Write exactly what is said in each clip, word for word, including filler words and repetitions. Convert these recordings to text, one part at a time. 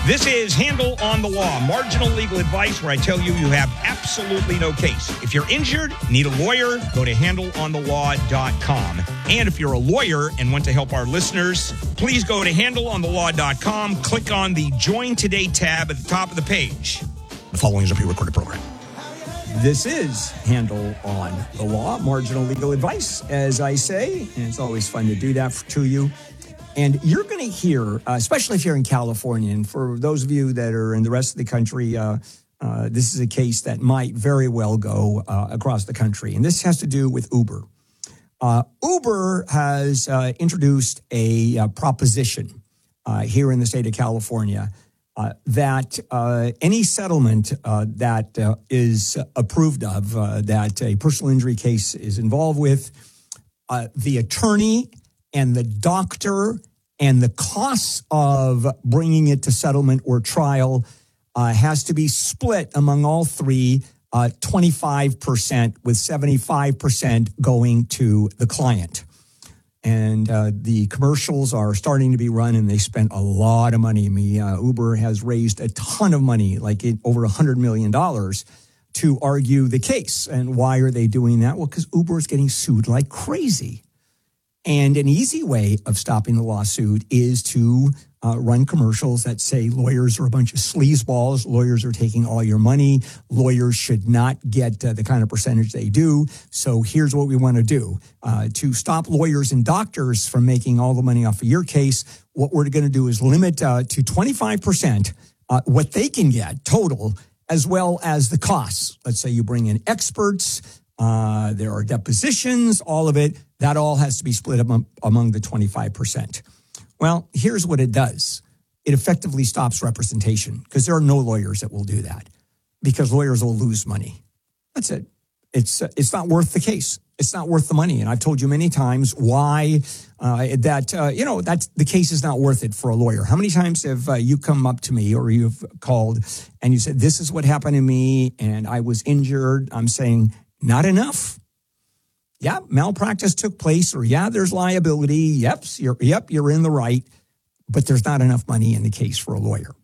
This is Handle on the Law, marginal legal advice where I tell you you have absolutely no case. If you're injured, need a lawyer, go to handle on the law dot com. And if you're a lawyer and want to help our listeners, please go to handle on the law dot com, click on the Join Today tab at the top of the page. The following is a pre-recorded program. This is Handle on the Law, marginal legal advice, as I say, and it's always fun to do that to you. And you're going to hear, uh, especially if you're in California, and for those of you that are in the rest of the country, uh, uh, this is a case that might very well go uh, across the country. And this has to do with Uber. Uh, Uber has uh, introduced a uh, proposition uh, here in the state of California uh, that uh, any settlement uh, that uh, is approved of, uh, that a personal injury case is involved with, uh, the attorney and the doctor and the costs of bringing it to settlement or trial uh, has to be split among all three, uh, twenty-five percent, with seventy-five percent going to the client. And uh, the commercials are starting to be run, and they spent a lot of money. I mean, uh, Uber has raised a ton of money, like it, over one hundred million dollars, to argue the case. And why are they doing that? Well, because Uber is getting sued like crazy. And an easy way of stopping the lawsuit is to uh, run commercials that say lawyers are a bunch of sleazeballs, lawyers are taking all your money, lawyers should not get uh, the kind of percentage they do. So here's what we want to do. Uh, to stop lawyers and doctors from making all the money off of your case, what we're going to do is limit uh, to twenty-five percent uh, what they can get total, as well as the costs. Let's say you bring in experts, uh, there are depositions, all of it. That all has to be split among, among the twenty-five percent. Well, here's what it does. It effectively stops representation because there are no lawyers that will do that because lawyers will lose money. That's it. It's uh, it's not worth the case. It's not worth the money. And I've told you many times why uh, that, uh, you know, that's, the case is not worth it for a lawyer. How many times have uh, you come up to me or you've called and you said, this is what happened to me and I was injured. I'm saying, not enough. Yeah, malpractice took place, or yeah, there's liability. Yep, you're, yep, you're in the right, but there's not enough money in the case for a lawyer.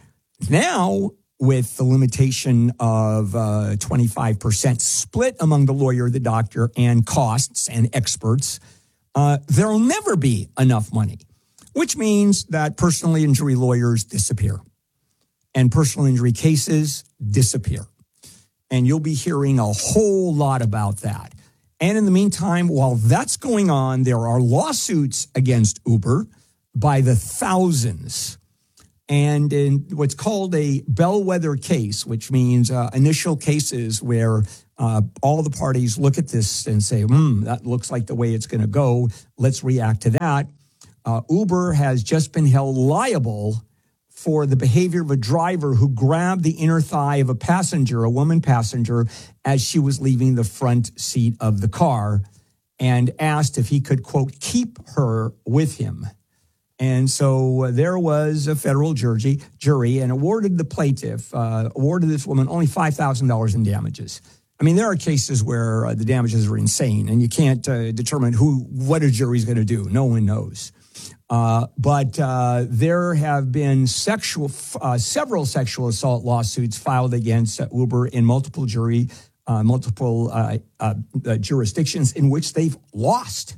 Now, with the limitation of uh, twenty-five percent split among the lawyer, the doctor, and costs and experts, uh, there'll never be enough money, which means that personal injury lawyers disappear and personal injury cases disappear. And you'll be hearing a whole lot about that. And in the meantime, while that's going on, there are lawsuits against Uber by the thousands. And in what's called a bellwether case, which means uh, initial cases where uh, all the parties look at this and say, hmm, that looks like the way it's going to go. Let's react to that. Uh, Uber has just been held liable for the behavior of a driver who grabbed the inner thigh of a passenger, a woman passenger, as she was leaving the front seat of the car and asked if he could, quote, keep her with him. And so uh, there was a federal jury, jury and awarded the plaintiff, uh, awarded this woman only five thousand dollars in damages. I mean, there are cases where uh, the damages are insane and you can't uh, determine who, what a jury's going to do. No one knows. Uh, but uh, there have been sexual, uh, several sexual assault lawsuits filed against uh, Uber in multiple jury, uh, multiple uh, uh, uh, jurisdictions in which they've lost.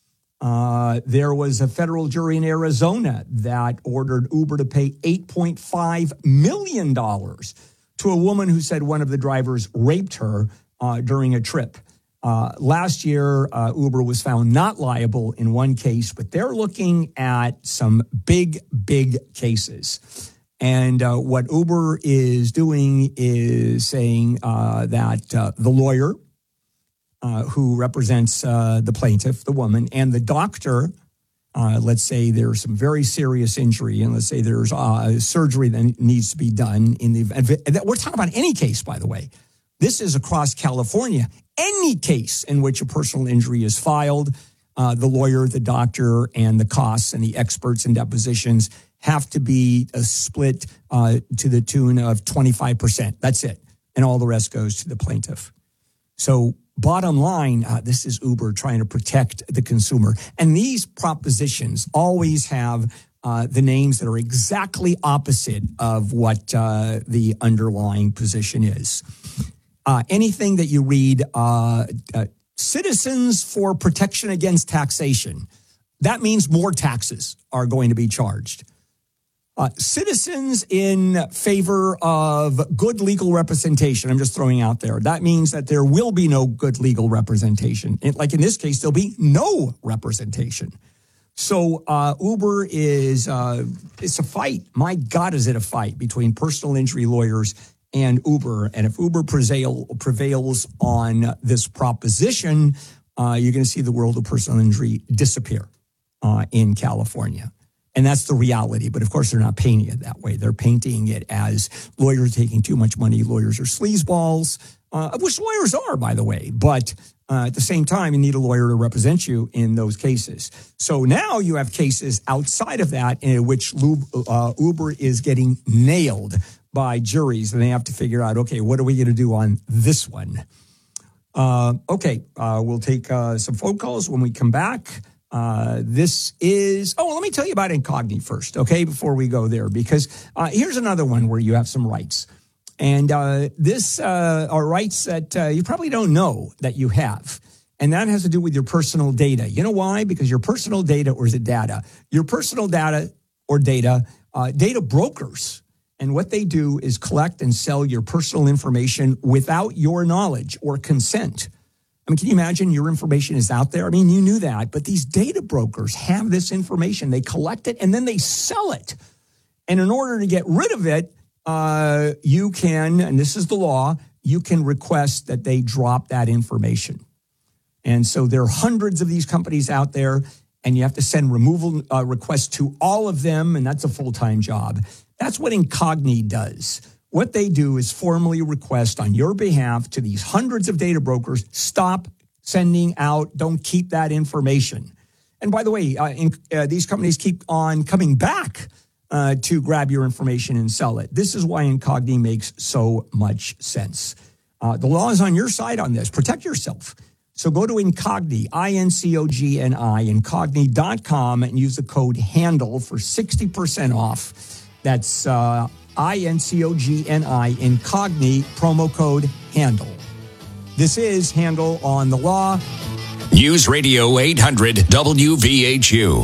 Uh, there was a federal jury in Arizona that ordered Uber to pay eight point five million dollars to a woman who said one of the drivers raped her uh, during a trip. Uh, last year, uh, Uber was found not liable in one case, but they're looking at some big, big cases. And uh, what Uber is doing is saying uh, that uh, the lawyer uh, who represents uh, the plaintiff, the woman, and the doctor, uh, let's say there's some very serious injury, and let's say there's uh, surgery that needs to be done in the event. We're talking about any case, by the way. This is across California. Any case in which a personal injury is filed, uh, the lawyer, the doctor, and the costs and the experts and depositions have to be uh, split uh, to the tune of twenty-five percent. That's it. And all the rest goes to the plaintiff. So bottom line, uh, this is Uber trying to protect the consumer. And these propositions always have uh, the names that are exactly opposite of what uh, the underlying position is. Uh, anything that you read, uh, uh, Citizens for Protection Against Taxation, that means more taxes are going to be charged. Uh, citizens in favor of good legal representation, I'm just throwing out there. That means that there will be no good legal representation. It, like in this case, there'll be no representation. So uh, Uber is, uh, it's a fight. My God, is it a fight between personal injury lawyers and Uber. And if Uber prevail, prevails on this proposition, uh, you're going to see the world of personal injury disappear uh, in California. And that's the reality. But of course, they're not painting it that way. They're painting it as lawyers taking too much money. Lawyers are sleazeballs, uh, of which lawyers are, by the way. But uh, at the same time, you need a lawyer to represent you in those cases. So now you have cases outside of that in which uh, Uber is getting nailed by juries. And they have to figure out, okay, what are we going to do on this one? Uh, okay, uh, we'll take uh, some phone calls when we come back. Uh, this is, oh, let me tell you about Incogni first, okay, before we go there, because uh, here's another one where you have some rights. And uh, this uh, are rights that uh, you probably don't know that you have. And that has to do with your personal data. You know why? Because your personal data, or is it data? Your personal data or data, uh, data brokers. And what they do is collect and sell your personal information without your knowledge or consent. I mean, can you imagine your information is out there? I mean, you knew that, but these data brokers have this information. They collect it and then they sell it. And in order to get rid of it, uh, you can, and this is the law, you can request that they drop that information. And so there are hundreds of these companies out there, and you have to send removal uh, requests to all of them, and that's a full-time job. That's what Incogni does. What they do is formally request on your behalf to these hundreds of data brokers, stop sending out, don't keep that information. And by the way, uh, in, uh, these companies keep on coming back uh, to grab your information and sell it. This is why Incogni makes so much sense. Uh, the law is on your side on this. Protect yourself. So go to Incogni, I N C O G N I, Incogni dot com, and use the code HANDLE for sixty percent off. That's uh, I N C O G N I, Incogni, promo code HANDLE. This is Handle on the Law. News Radio eight hundred W V H U.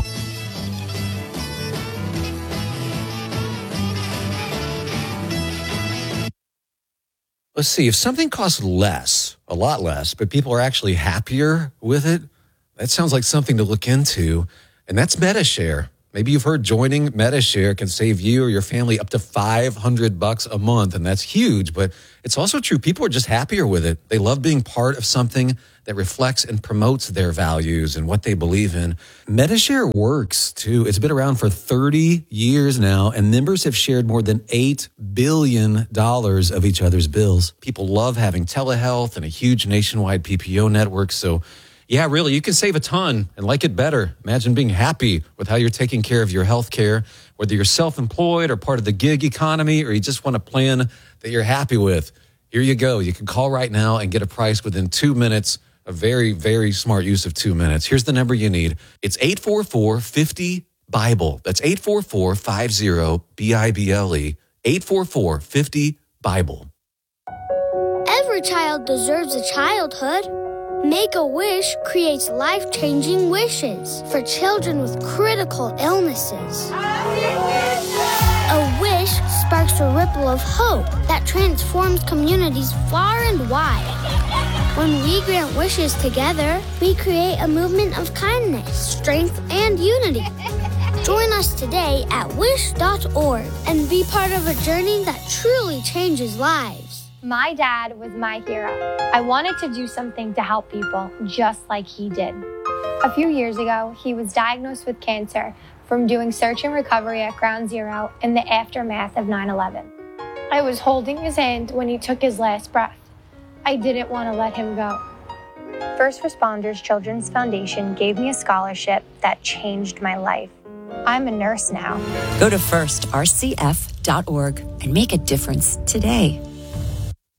Let's see, if something costs less, a lot less, but people are actually happier with it, that sounds like something to look into, and that's MediShare. Maybe you've heard joining MediShare can save you or your family up to five hundred bucks a month, and that's huge, but it's also true. People are just happier with it. They love being part of something that reflects and promotes their values and what they believe in. MediShare works, too. It's been around for thirty years now, and members have shared more than eight billion dollars of each other's bills. People love having telehealth and a huge nationwide P P O network, so yeah, really, you can save a ton and like it better. Imagine being happy with how you're taking care of your health care, whether you're self-employed or part of the gig economy, or you just want a plan that you're happy with. Here you go. You can call right now and get a price within two minutes. A very, very smart use of two minutes. Here's the number you need. It's eight four four, five zero, BIBLE. That's eight four four, five zero, B I B L E. eight four four, five zero, BIBLE. Every child deserves a childhood. Make-A-Wish creates life-changing wishes for children with critical illnesses. A wish sparks a ripple of hope that transforms communities far and wide. When we grant wishes together, we create a movement of kindness, strength, and unity. Join us today at wish dot org and be part of a journey that truly changes lives. My dad was my hero. I wanted to do something to help people just like he did. A few years ago, he was diagnosed with cancer from doing search and recovery at Ground Zero in the aftermath of nine eleven. I was holding his hand when he took his last breath. I didn't want to let him go. First Responders Children's Foundation gave me a scholarship that changed my life. I'm a nurse now. Go to first R C F dot org and make a difference today.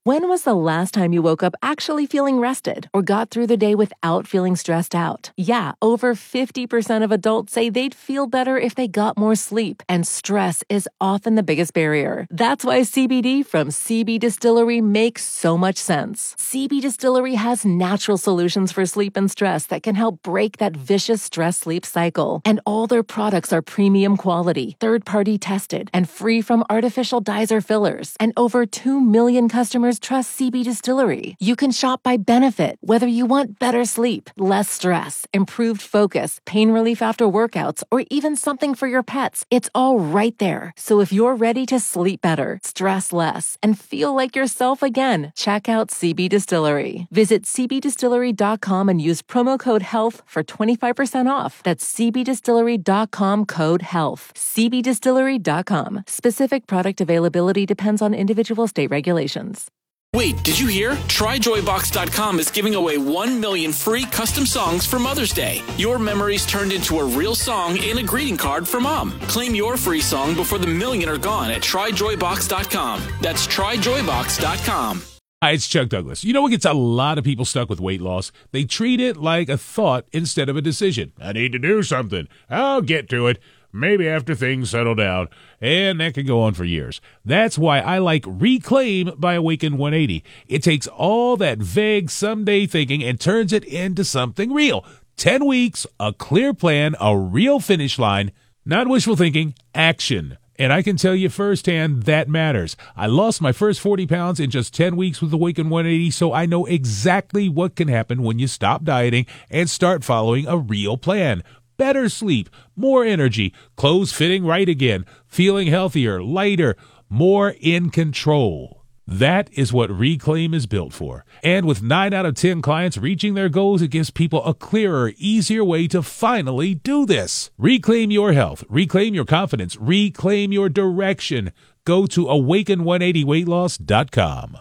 When was the last time you woke up actually feeling rested or got through the day without feeling stressed out? Yeah, over fifty percent of adults say they'd feel better if they got more sleep, and stress is often the biggest barrier. That's why C B D from C B Distillery makes so much sense. C B Distillery has natural solutions for sleep and stress that can help break that vicious stress-sleep cycle. And all their products are premium quality, third-party tested, and free from artificial dyes or fillers. And over two million customers trust C B Distillery. You can shop by benefit, whether you want better sleep, less stress, improved focus, pain relief after workouts, or even something for your pets. It's all right there. So if you're ready to sleep better, stress less, and feel like yourself again, check out C B Distillery. Visit c b distillery dot com and use promo code HEALTH for twenty-five percent off. That's c b distillery dot com code HEALTH. c b distillery dot com. Specific product availability depends on individual state regulations. Wait, did you hear? Try joy box dot com is giving away one million free custom songs for Mother's Day. Your memories turned into a real song and a greeting card for Mom. Claim your free song before the million are gone at try joy box dot com. That's try joy box dot com. Hi, it's Chuck Douglas. You know what gets a lot of people stuck with weight loss? They treat it like a thought instead of a decision. I need to do something. I'll get to it. Maybe after things settle down. And that can go on for years. That's why I like Reclaim by Awaken one eighty. It takes all that vague someday thinking and turns it into something real. Ten weeks, a clear plan, a real finish line. Not wishful thinking, action. And I can tell you firsthand that matters. I lost my first forty pounds in just ten weeks with Awaken one eighty, so I know exactly what can happen when you stop dieting and start following a real plan. Better sleep, more energy, clothes fitting right again, feeling healthier, lighter, more in control. That is what Reclaim is built for. And with nine out of ten clients reaching their goals, it gives people a clearer, easier way to finally do this. Reclaim your health, reclaim your confidence, reclaim your direction. Go to awaken one eighty weight loss dot com.